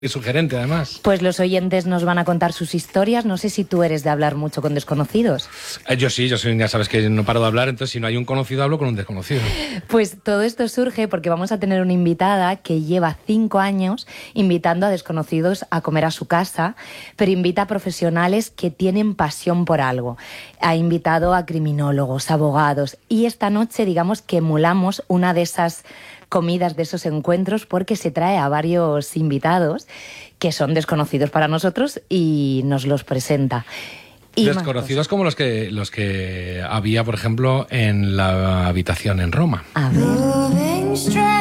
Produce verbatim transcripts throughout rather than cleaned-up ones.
Y sugerente, además. Pues los oyentes nos van a contar sus historias. No sé si tú eres de hablar mucho con desconocidos. Eh, yo sí, yo soy, ya sabes que no paro de hablar, entonces si no hay un conocido, hablo con un desconocido. Pues todo esto surge porque vamos a tener una invitada que lleva cinco años invitando a desconocidos a comer a su casa, pero invita a profesionales que tienen pasión por algo. Ha invitado a criminólogos, abogados, y esta noche, digamos que emulamos una de esas comidas, de esos encuentros, porque se trae a varios invitados que son desconocidos para nosotros y nos los presenta. Y desconocidos como los que los que había, por ejemplo, en la habitación en Roma. A ver. Loving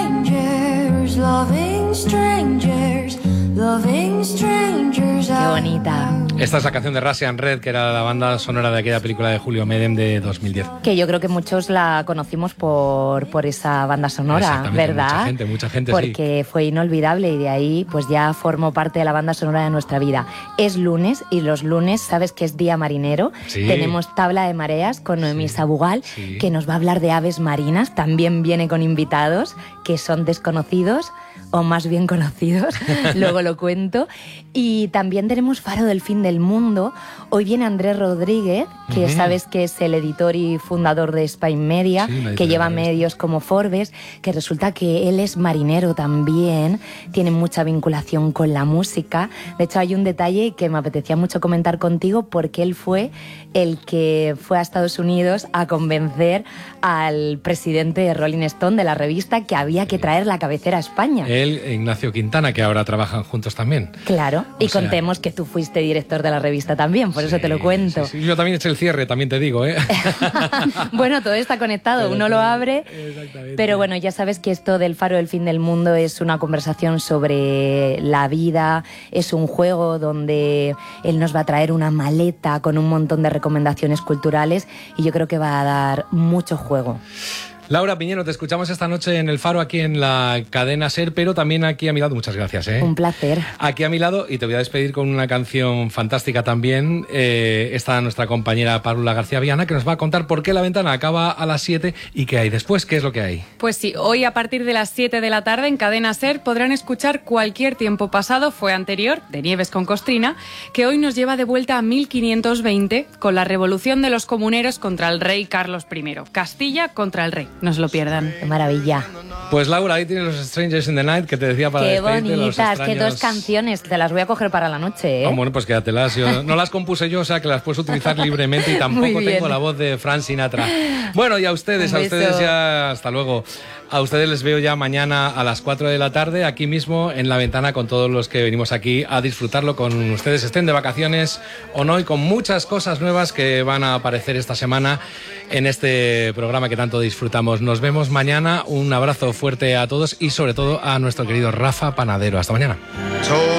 strangers, loving strangers, loving strangers. Qué bonita. Esta es la canción de Russian Red, que era la banda sonora de aquella película de Julio Medem de dos mil diez. Que yo creo que muchos la conocimos por, por esa banda sonora, ¿verdad? Mucha gente, mucha gente, Porque sí. fue inolvidable y de ahí pues ya formó parte de la banda sonora de nuestra vida. Es lunes y los lunes, sabes que es día marinero. Sí. Tenemos tabla de mareas con Noemí Sí. Sabugal, Sí. que nos va a hablar de aves marinas. También viene con invitados que son desconocidos o más bien conocidos, luego lo cuento. Y también tenemos Faro del Fin del Mundo. Hoy viene Andrés Rodríguez, que Uh-huh. sabes que es el editor y fundador de Spain Media, Sí, una que lleva editorial. medios como Forbes, que resulta que él es marinero también, tiene mucha vinculación con la música. De hecho, hay un detalle que me apetecía mucho comentar contigo, porque él fue el que fue a Estados Unidos a convencer al presidente de Rolling Stone, de la revista, que había que traer la cabecera a España. Él e Ignacio Quintana, que ahora trabajan juntos también. Claro, y O sea, contemos que tú fuiste director de la revista también, por eso Sí, te lo cuento. sí, sí. Yo también eché el cierre, también te digo, ¿eh? Bueno, todo está conectado, Pero uno lo todo- abre, exactamente. pero bueno, ya sabes que esto del Faro del Fin del Mundo es una conversación sobre la vida, es un juego donde él nos va a traer una maleta con un montón de recomendaciones culturales y yo creo que va a dar mucho juego. Laura Piñero, te escuchamos esta noche en El Faro, aquí en la cadena SER, pero también aquí a mi lado. Muchas gracias, ¿eh? Un placer. Aquí a mi lado, y te voy a despedir con una canción fantástica también. Eh, está nuestra compañera Paula García Viana, que nos va a contar por qué La Ventana acaba a las siete y qué hay después, qué es lo que hay. Pues sí, hoy a partir de las siete de la tarde en Cadena SER podrán escuchar Cualquier tiempo pasado fue anterior, de Nieves con Costrina, que hoy nos lleva de vuelta a mil quinientos veinte con la revolución de los comuneros contra el rey Carlos primero. Castilla contra el rey, no se lo pierdan. Qué maravilla. Pues Laura, ahí tienes los Strangers in the Night, que te decía para Qué despedirte, los bonitas, qué extraños. dos canciones, te las voy a coger para la noche, ¿eh? Ah, bueno, pues quédatelas. Yo no las compuse yo, o sea que las puedes utilizar libremente y tampoco Muy bien. tengo la voz de Frank Sinatra. Bueno, y a ustedes, Un a beso. ustedes ya, hasta luego. A ustedes les veo ya mañana a las cuatro de la tarde, aquí mismo en La Ventana, con todos los que venimos aquí a disfrutarlo con ustedes, estén de vacaciones o no, y con muchas cosas nuevas que van a aparecer esta semana en este programa que tanto disfrutamos. Nos vemos mañana, un abrazo fuerte a todos y sobre todo a nuestro querido Rafa Panadero. Hasta mañana.